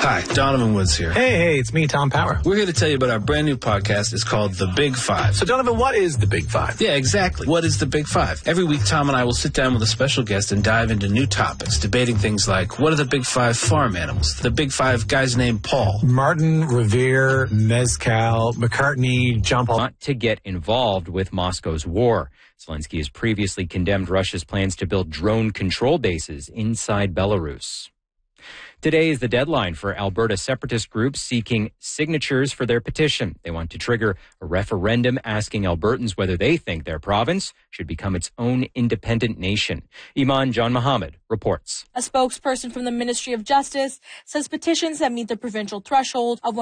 Hi, Donovan Woods here. Hey, it's me, Tom Power. We're here to tell you about our brand new podcast. It's called The Big Five. So, Donovan, what is The Big Five? Yeah, exactly. What is The Big Five? Every week, Tom and I will sit down with a special guest and dive into new topics, debating things like, what are the Big Five farm animals? The Big Five guys named Paul. Martin, Revere, Mezcal, McCartney, John Paul. Not to get involved with Moscow's war. Zelensky has previously condemned Russia's plans to build drone control bases inside Belarus. Today is the deadline for Alberta separatist groups seeking signatures for their petition. They want to trigger a referendum asking Albertans whether they think their province should become its own independent nation. Iman John Mohammed reports. A spokesperson from the Ministry of Justice says petitions that meet the provincial threshold of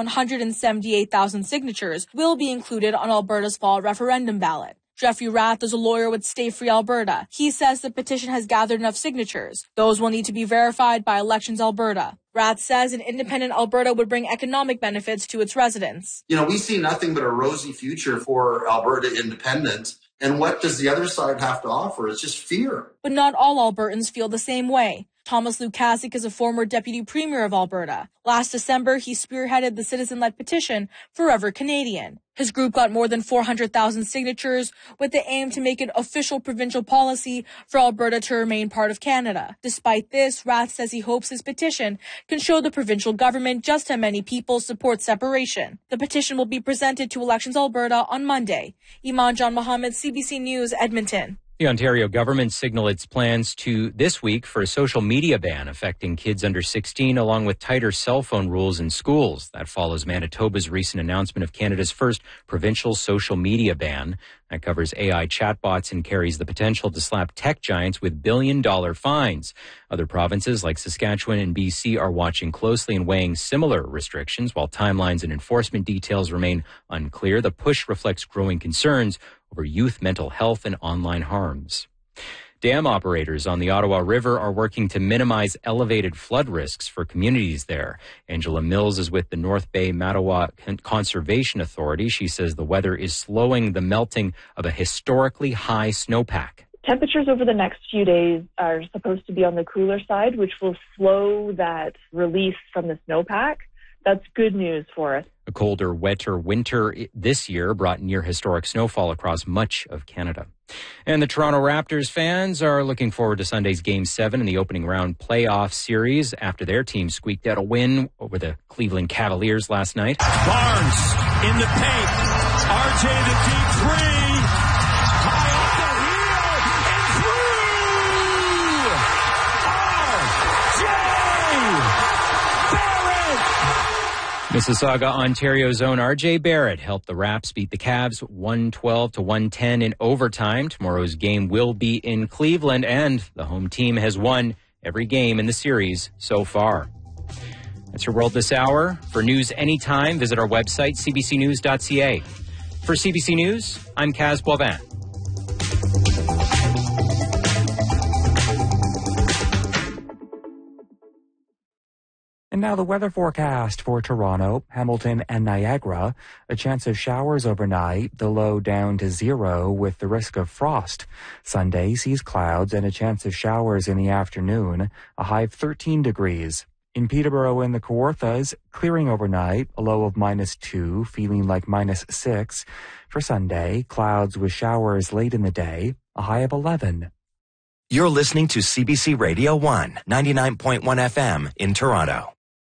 178,000 signatures will be included on Alberta's fall referendum ballot. Jeffrey Rath is a lawyer with Stay Free Alberta. He says the petition has gathered enough signatures. Those will need to be verified by Elections Alberta. Rath says an independent Alberta would bring economic benefits to its residents. We see nothing but a rosy future for Alberta independence. And what does the other side have to offer? It's just fear. But not all Albertans feel the same way. Thomas Lukasik is a former deputy premier of Alberta. Last December, he spearheaded the citizen-led petition Forever Canadian. His group got more than 400,000 signatures with the aim to make it official provincial policy for Alberta to remain part of Canada. Despite this, Rath says he hopes his petition can show the provincial government just how many people support separation. The petition will be presented to Elections Alberta on Monday. Iman John Mohammed, CBC News, Edmonton. The Ontario government signaled its plans this week for a social media ban affecting kids under 16, along with tighter cell phone rules in schools. That follows Manitoba's recent announcement of Canada's first provincial social media ban. That covers AI chatbots and carries the potential to slap tech giants with billion-dollar fines. Other provinces like Saskatchewan and BC are watching closely and weighing similar restrictions, while timelines and enforcement details remain unclear. The push reflects growing concerns over youth mental health and online harms. Dam operators on the Ottawa River are working to minimize elevated flood risks for communities there. Angela Mills is with the North Bay Mattawa Conservation Authority. She says the weather is slowing the melting of a historically high snowpack. Temperatures over the next few days are supposed to be on the cooler side, which will slow that release from the snowpack. That's good news for us. A colder, wetter winter this year brought near historic snowfall across much of Canada. And the Toronto Raptors fans are looking forward to Sunday's Game 7 in the opening round playoff series after their team squeaked out a win over the Cleveland Cavaliers last night. Barnes in the paint. RJ the deep three. High off the heel and through. RJ Barrett. Mississauga, Ontario's own RJ Barrett helped the Raps beat the Cavs 112-110 in overtime. Tomorrow's game will be in Cleveland, and the home team has won every game in the series so far. That's your world this hour. For news anytime, visit our website, cbcnews.ca. For CBC News, I'm Kaz Boivin. And now the weather forecast for Toronto, Hamilton, and Niagara. A chance of showers overnight, the low down to 0 with the risk of frost. Sunday sees clouds and a chance of showers in the afternoon, a high of 13 degrees. In Peterborough and the Kawarthas, clearing overnight, a low of -2, feeling like -6. For Sunday, clouds with showers late in the day, a high of 11. You're listening to CBC Radio 1, 99.1 FM in Toronto.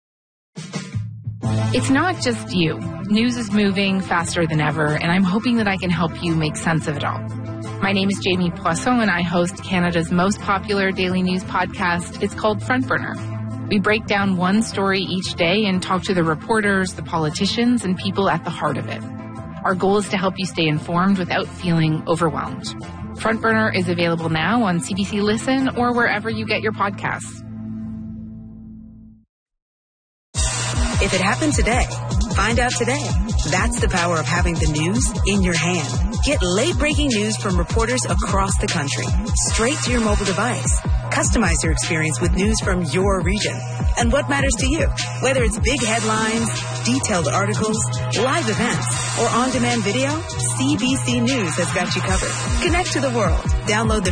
It's not just you. News is moving faster than ever, and I'm hoping that I can help you make sense of it all. My name is Jamie Poisson, and I host Canada's most popular daily news podcast. It's called Front Burner. We break down one story each day and talk to the reporters, the politicians, and people at the heart of it. Our goal is to help you stay informed without feeling overwhelmed. Front Burner is available now on CBC Listen or wherever you get your podcasts. If it happened today, find out today. That's the power of having the news in your hand. Get late-breaking news from reporters across the country, straight to your mobile device. Customize your experience with news from your region and what matters to you. Whether it's big headlines, detailed articles, live events, or on-demand video, CBC News has got you covered. Connect to the world. Download the